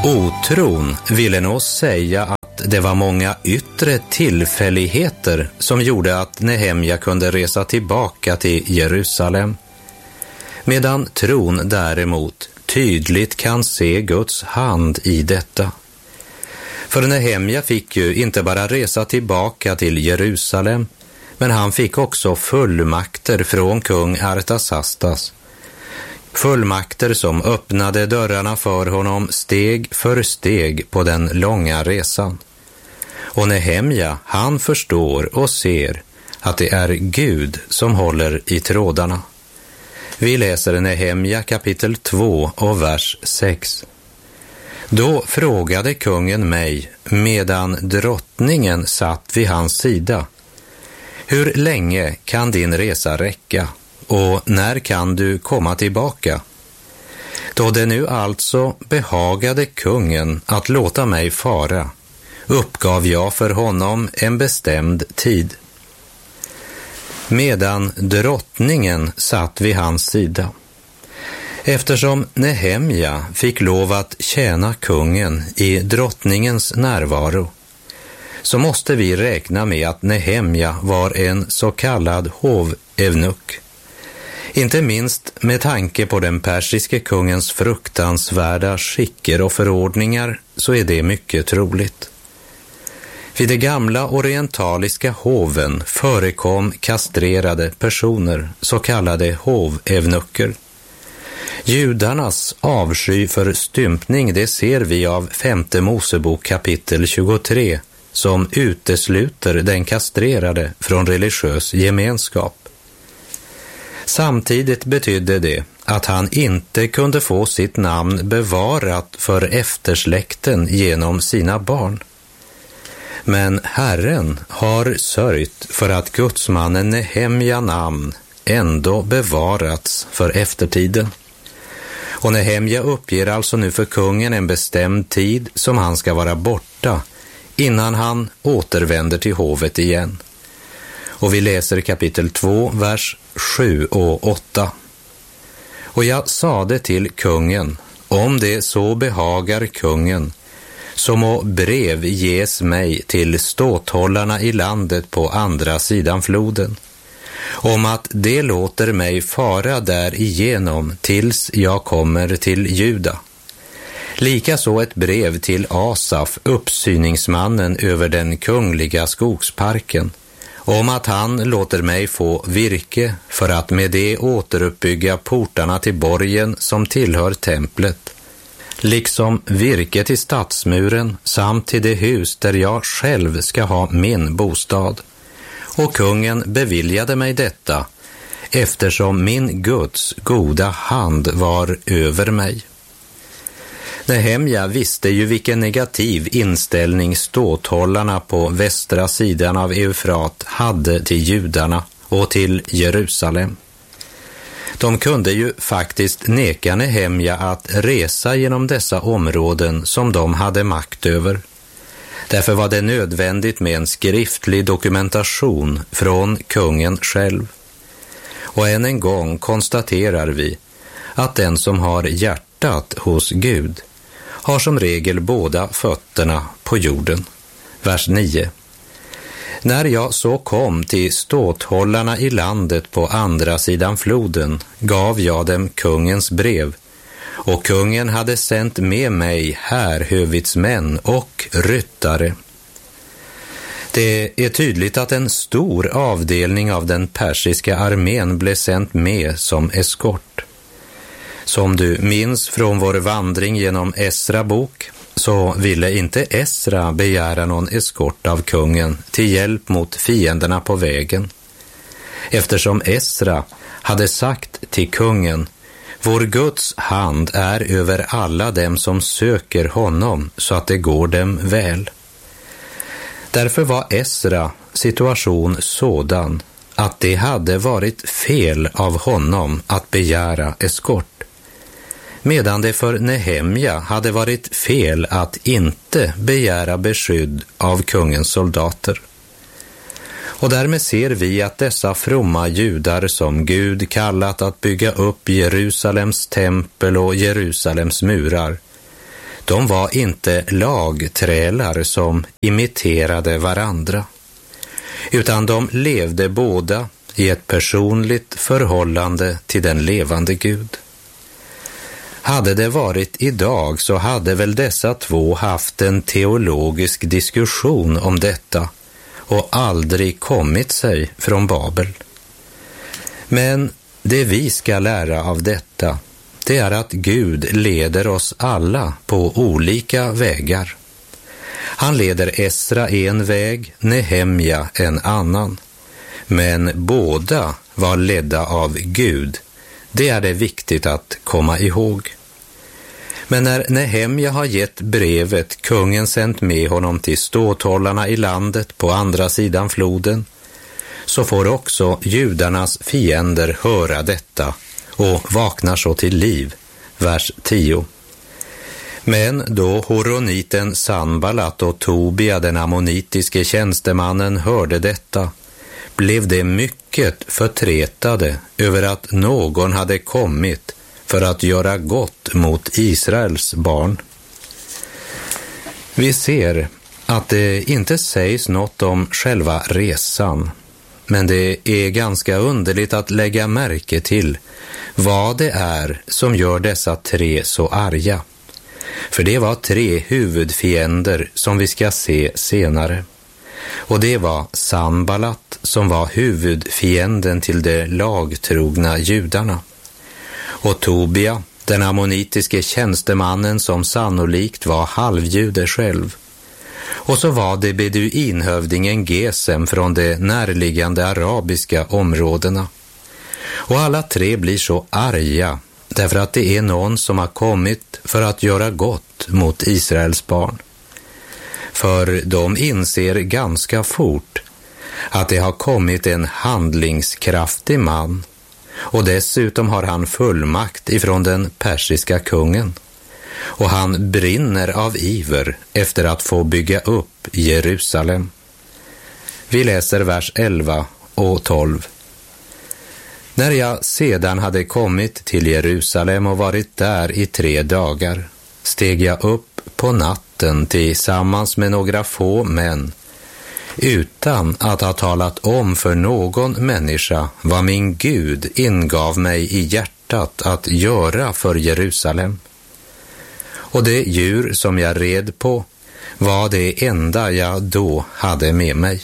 Otron ville nog säga att det var många yttre tillfälligheter som gjorde att Nehemja kunde resa tillbaka till Jerusalem. Medan tron däremot tydligt kan se Guds hand i detta. För Nehemja fick ju inte bara resa tillbaka till Jerusalem, men han fick också fullmakter från kung Artasastas. Fullmakter som öppnade dörrarna för honom steg för steg på den långa resan. Och Nehemja, han förstår och ser att det är Gud som håller i trådarna. Vi läser Nehemja kapitel 2 och vers 6. Då frågade kungen mig, medan drottningen satt vid hans sida: hur länge kan din resa räcka, och när kan du komma tillbaka? Då det nu alltså behagade kungen att låta mig fara, uppgav jag för honom en bestämd tid. Medan drottningen satt vid hans sida. Eftersom Nehemja fick lov att tjäna kungen i drottningens närvaro, så måste vi räkna med att Nehemja var en så kallad hovevnuck. Inte minst med tanke på den persiske kungens fruktansvärda skicker och förordningar så är det mycket troligt. Vid de gamla orientaliska hoven förekom kastrerade personer, så kallade hovevnucker. Judarnas avsky för stympning, det ser vi av 5:e Mosebok kapitel 23, som utesluter den kastrerade från religiös gemenskap. Samtidigt betydde det att han inte kunde få sitt namn bevarat för eftersläkten genom sina barn. Men Herren har sörjt för att gudsmannen Nehemja namn ändå bevarats för eftertiden. Och Nehemja uppger alltså nu för kungen en bestämd tid som han ska vara borta innan han återvänder till hovet igen. Och vi läser kapitel 2, vers 7 och 8. Och jag sade till kungen, om det så behagar kungen, så må brev ges mig till ståthållarna i landet på andra sidan floden, om att det låter mig fara där igenom tills jag kommer till Juda. Likaså ett brev till Asaf, uppsyningsmannen över den kungliga skogsparken, om att han låter mig få virke för att med det återuppbygga portarna till borgen som tillhör templet, liksom virke till stadsmuren samt till det hus där jag själv ska ha min bostad. Och kungen beviljade mig detta, eftersom min Guds goda hand var över mig. Nehemja visste ju vilken negativ inställning ståthållarna på västra sidan av Eufrat hade till judarna och till Jerusalem. De kunde ju faktiskt neka Nehemja att resa genom dessa områden som de hade makt över. Därför var det nödvändigt med en skriftlig dokumentation från kungen själv. Och än en gång konstaterar vi att den som har hjärtat hos Gud har som regel båda fötterna på jorden. Vers 9. När jag så kom till ståthållarna i landet på andra sidan floden gav jag dem kungens brev, och kungen hade sänt med mig härhövitsmän och ryttare. Det är tydligt att en stor avdelning av den persiska armén blev sänt med som eskort. Som du minns från vår vandring genom Esra bok, så ville inte Esra begära någon eskort av kungen till hjälp mot fienderna på vägen. Eftersom Esra hade sagt till kungen, vår Guds hand är över alla dem som söker honom så att det går dem väl. Därför var Esra situation sådan att det hade varit fel av honom att begära eskort, medan det för Nehemja hade varit fel att inte begära beskydd av kungens soldater. Och därmed ser vi att dessa fromma judar som Gud kallat att bygga upp Jerusalems tempel och Jerusalems murar, De var inte lagträlar som imiterade varandra, utan de levde båda i ett personligt förhållande till den levande Gud. Hade det varit idag så hade väl dessa två haft en teologisk diskussion om detta och aldrig kommit sig från Babel. Men det vi ska lära av detta, det är att Gud leder oss alla på olika vägar. Han leder Esra en väg, Nehemja en annan. Men båda var ledda av Gud. Det är det viktigt att komma ihåg. Men när Nehemja har gett brevet kungen sänt med honom till ståthållarna i landet på andra sidan floden, så får också judarnas fiender höra detta och vaknar så till liv. Vers 10. Men då horoniten Sanballat och Tobia, den ammonitiske tjänstemannen, hörde detta, blev de mycket förtretade över att någon hade kommit för att göra gott mot Israels barn. Vi ser att det inte sägs något om själva resan, men det är ganska underligt att lägga märke till vad det är som gör dessa tre så arga. För det var tre huvudfiender som vi ska se senare. Och det var Sanballat som var huvudfienden till de lagtrogna judarna. Och Tobia, den ammonitiske tjänstemannen som sannolikt var halvjude själv. Och så var det beduinhövdingen Gesem från de närliggande arabiska områdena. Och alla tre blir så arga därför att det är någon som har kommit för att göra gott mot Israels barn. För de inser ganska fort att det har kommit en handlingskraftig man, och dessutom har han fullmakt ifrån den persiska kungen. Och han brinner av iver efter att få bygga upp Jerusalem. Vi läser vers 11 och 12. När jag sedan hade kommit till Jerusalem och varit där i 3 dagar, steg jag upp på natten tillsammans med några få män, utan att ha talat om för någon människa vad min Gud ingav mig i hjärtat att göra för Jerusalem. Och det djur som jag red på var det enda jag då hade med mig.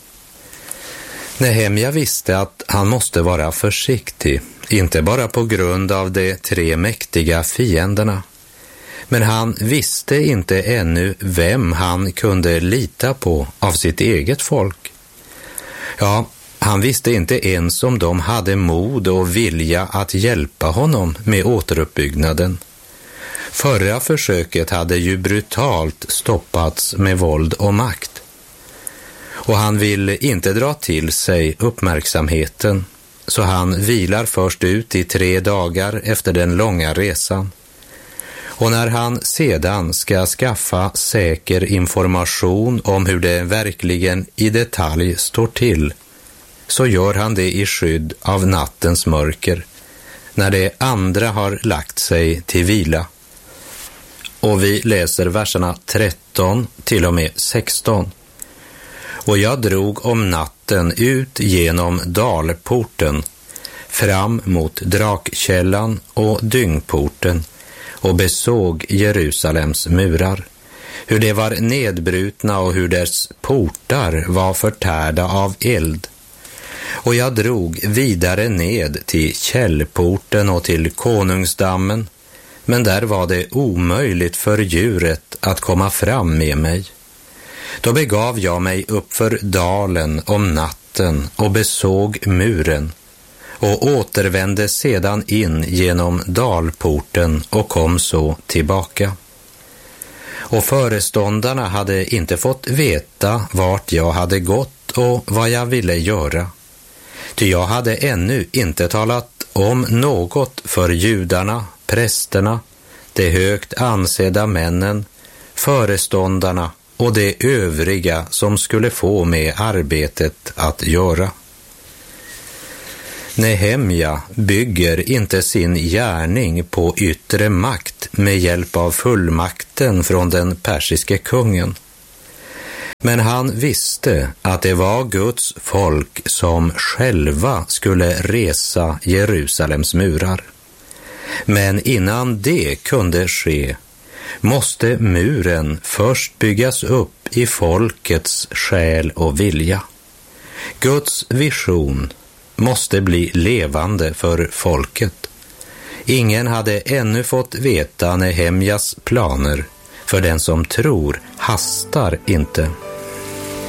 Nehemja visste att han måste vara försiktig, inte bara på grund av de 3 mäktiga fienderna, men han visste inte ännu vem han kunde lita på av sitt eget folk. Ja, han visste inte ens om de hade mod och vilja att hjälpa honom med återuppbyggnaden. Förra försöket hade ju brutalt stoppats med våld och makt. Och han vill inte dra till sig uppmärksamheten, så han vilar först ut i 3 dagar efter den långa resan. Och när han sedan ska skaffa säker information om hur det verkligen i detalj står till, så gör han det i skydd av nattens mörker, när de andra har lagt sig till vila. Och vi läser verserna 13 till och med 16. Och jag drog om natten ut genom dalporten, fram mot drakkällan och dyngporten, och besåg Jerusalems murar, hur de var nedbrutna och hur dess portar var förtärda av eld. Och jag drog vidare ned till källporten och till konungsdammen, men där var det omöjligt för djuret att komma fram med mig. Då begav jag mig upp för dalen om natten och besåg muren, och återvände sedan in genom dalporten och kom så tillbaka. Och föreståndarna hade inte fått veta vart jag hade gått och vad jag ville göra. Ty jag hade ännu inte talat om något för judarna, prästerna, de högt ansedda männen, föreståndarna och de övriga som skulle få med arbetet att göra. Nehemja bygger inte sin gärning på yttre makt med hjälp av fullmakten från den persiske kungen. Men han visste att det var Guds folk som själva skulle resa Jerusalems murar. Men innan det kunde ske måste muren först byggas upp i folkets själ och vilja. Guds vision måste bli levande för folket. Ingen hade ännu fått veta Nehemjas planer, för den som tror hastar inte.